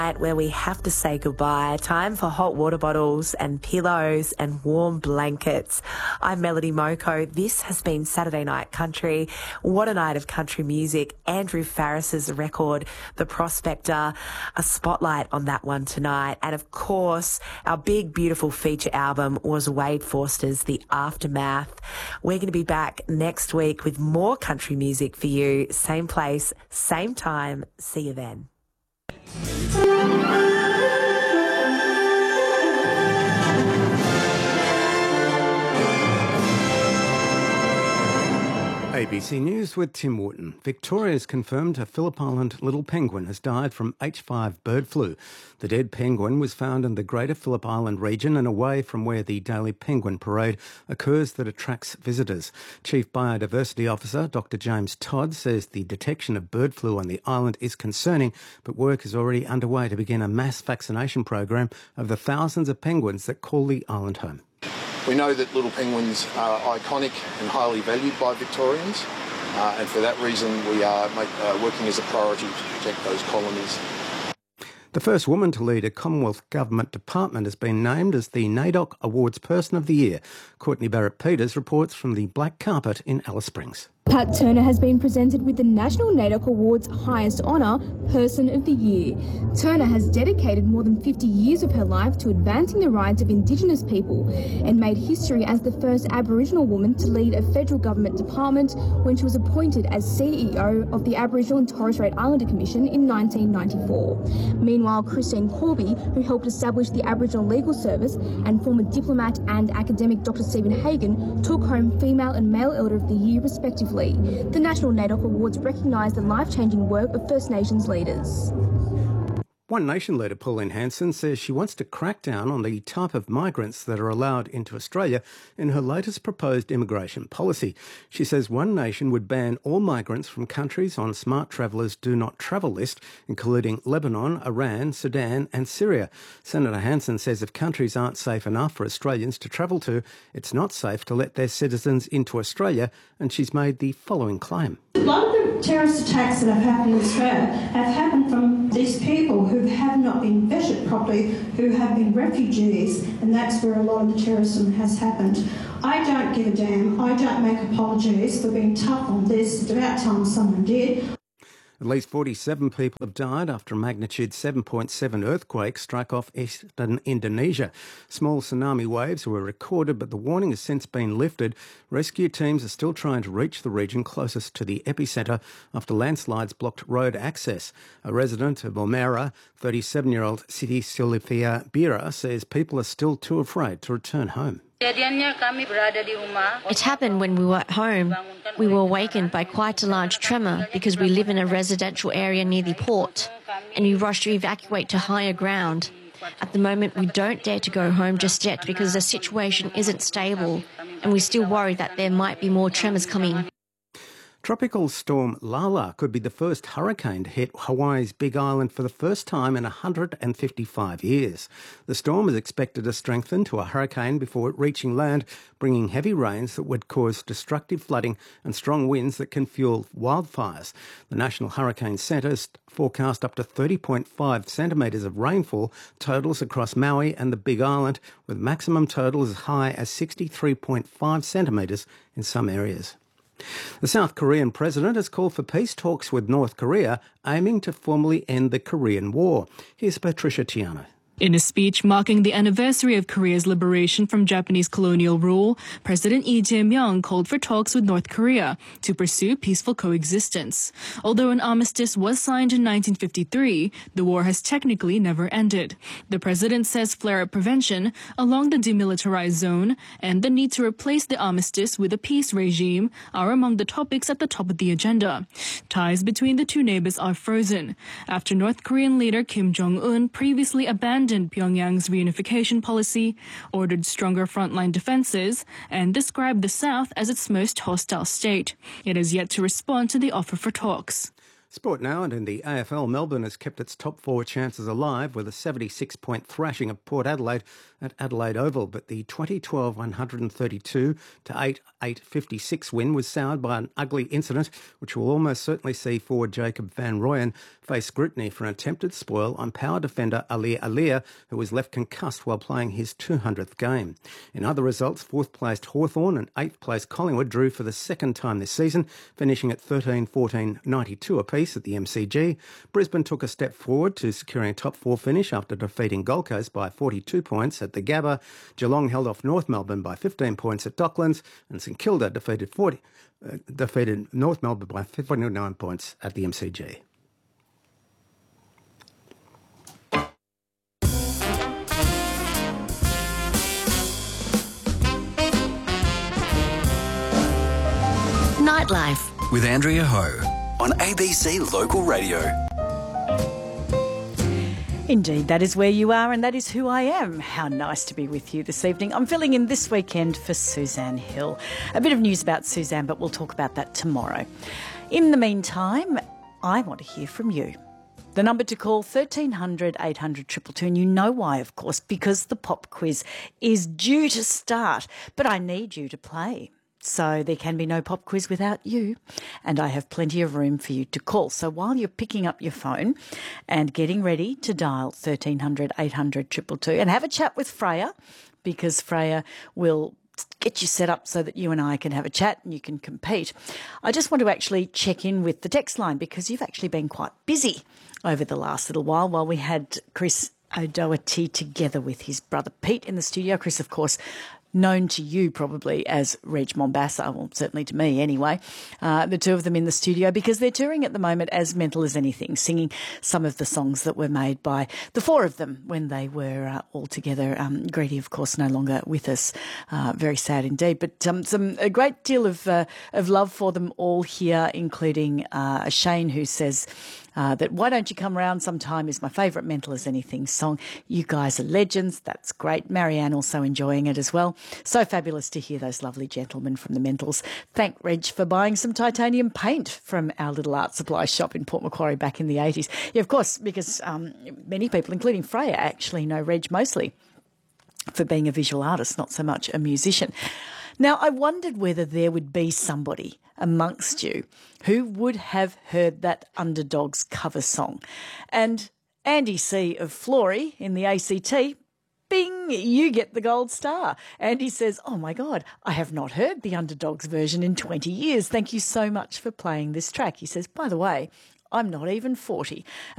Where we have to say goodbye. Time for hot water bottles and pillows and warm blankets. I'm Melody Moko. This has been Saturday Night Country. What a night of country music. Andrew Farris's record, The Prospector, a spotlight on that one tonight. And of course, our big, beautiful feature album was Wade Forster's The Aftermath. We're going to be back next week with more country music for you. Same place, same time. See you then. ABC News with Tim Wharton. Victoria has confirmed a Phillip Island little penguin has died from H5 bird flu. The dead penguin was found in the Greater Phillip Island region and away from where the daily penguin parade occurs that attracts visitors. Chief Biodiversity Officer Dr James Todd says the detection of bird flu on the island is concerning, but work is already underway to begin a mass vaccination program of the thousands of penguins that call the island home. We know that little penguins are iconic and highly valued by Victorians, and for that reason we are working as a priority to protect those colonies. The first woman to lead a Commonwealth Government department has been named as the NAIDOC Awards Person of the Year. Courtney Barrett-Peters reports from the Black Carpet in Alice Springs. Pat Turner has been presented with the National NAIDOC Awards highest honour, Person of the Year. Turner has dedicated more than 50 years of her life to advancing the rights of Indigenous people and made history as the first Aboriginal woman to lead a federal government department when she was appointed as CEO of the Aboriginal and Torres Strait Islander Commission in 1994. Meanwhile, Christine Corby, who helped establish the Aboriginal Legal Service, and former diplomat and academic Dr Stephen Hagan took home Female and Male Elder of the Year respectively. The National NAIDOC Awards recognise the life-changing work of First Nations leaders. One Nation leader Pauline Hanson says she wants to crack down on the type of migrants that are allowed into Australia in her latest proposed immigration policy. She says One Nation would ban all migrants from countries on Smart Travellers Do Not Travel list, including Lebanon, Iran, Sudan and Syria. Senator Hanson says if countries aren't safe enough for Australians to travel to, it's not safe to let their citizens into Australia, and she's made the following claim. A lot of the terrorist attacks that have happened in Australia have happened from these people who have not been vetted properly, who have been refugees, and that's where a lot of the terrorism has happened. I don't give a damn. I don't make apologies for being tough on this. It's about time someone did. At least 47 people have died after a magnitude 7.7 earthquake struck off eastern Indonesia. Small tsunami waves were recorded, but the warning has since been lifted. Rescue teams are still trying to reach the region closest to the epicentre after landslides blocked road access. A resident of Omera, 37-year-old Siti Silvia Bira, says people are still too afraid to return home. It happened when we were at home. We were awakened by quite a large tremor because we live in a residential area near the port, and we rushed to evacuate to higher ground. At the moment, we don't dare to go home just yet because the situation isn't stable, and we still worry that there might be more tremors coming. Tropical storm Lala could be the first hurricane to hit Hawaii's Big Island for the first time in 155 years. The storm is expected to strengthen to a hurricane before reaching land, bringing heavy rains that would cause destructive flooding and strong winds that can fuel wildfires. The National Hurricane Centre forecast up to 30.5 centimetres of rainfall totals across Maui and the Big Island, with maximum totals as high as 63.5 centimetres in some areas. The South Korean president has called for peace talks with North Korea, aiming to formally end the Korean War. Here's Patricia Tiano. In a speech marking the anniversary of Korea's liberation from Japanese colonial rule, President Lee Jae-myung called for talks with North Korea to pursue peaceful coexistence. Although an armistice was signed in 1953, the war has technically never ended. The president says flare-up prevention along the demilitarized zone and the need to replace the armistice with a peace regime are among the topics at the top of the agenda. Ties between the two neighbors are frozen after North Korean leader Kim Jong-un previously abandoned Pyongyang's reunification policy, ordered stronger frontline defenses, and described the South as its most hostile state. It has yet to respond to the offer for talks. Sport now, and in the AFL, Melbourne has kept its top four chances alive with a 76-point thrashing of Port Adelaide at Adelaide Oval. But the 2012 132 to 8-8-56 win was soured by an ugly incident, which will almost certainly see forward Jacob Van Rooyen face scrutiny for an attempted spoil on power defender Alir, who was left concussed while playing his 200th game. In other results, 4th-placed Hawthorn and 8th-placed Collingwood drew for the second time this season, finishing at 13-14-92 apiece at the MCG. Brisbane took a step forward to securing a top four finish after defeating Gold Coast by 42 points at the Gabba. Geelong held off North Melbourne by 15 points at Docklands, and St Kilda defeated North Melbourne by 49 points at the MCG. Nightlife with Andrea Ho on ABC Local Radio. Indeed, that is where you are and that is who I am. How nice to be with you this evening. I'm filling in this weekend for Suzanne Hill. A bit of news about Suzanne, but we'll talk about that tomorrow. In the meantime, I want to hear from you. The number to call, 1300 800 222, and you know why, of course, because the pop quiz is due to start, but I need you to play. So there can be no pop quiz without you, and I have plenty of room for you to call. So while you're picking up your phone and getting ready to dial 1300 800 222 and have a chat with Freya, because Freya will get you set up so that you and I can have a chat and you can compete. I just want to actually check in with the text line, because you've actually been quite busy over the last little while we had Chris O'Doherty together with his brother Pete in the studio. Chris, of course, known to you probably as Reg Mombassa, well, certainly to me anyway, the two of them in the studio, because they're touring at the moment as Mental as Anything, singing some of the songs that were made by the four of them when they were all together. Greedy, of course, no longer with us. Very sad indeed, but a great deal of love for them all here, including Shane, who says that Why Don't You Come Round Sometime is my favourite Mental as Anything song. You guys are legends. That's great. Marianne also enjoying it as well. So fabulous to hear those lovely gentlemen from the Mentals. Thank Reg for buying some titanium paint from our little art supply shop in Port Macquarie back in the 80s. Yeah, of course, because many people, including Freya, actually know Reg mostly for being a visual artist, not so much a musician. Now, I wondered whether there would be somebody amongst you who would have heard that Underdogs cover song. And Andy C. of Flory in the ACT, bing, you get the gold star. Andy says, oh my God, I have not heard the Underdogs version in 20 years. Thank you so much for playing this track. He says, by the way, I'm not even 40.